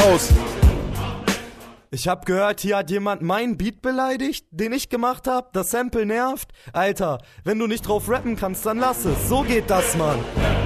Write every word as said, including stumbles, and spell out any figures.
raus. Ich hab gehört, hier hat jemand meinen Beat beleidigt, den ich gemacht hab. Das Sample nervt. Alter, wenn du nicht drauf rappen kannst, dann lass es. So geht das, Mann.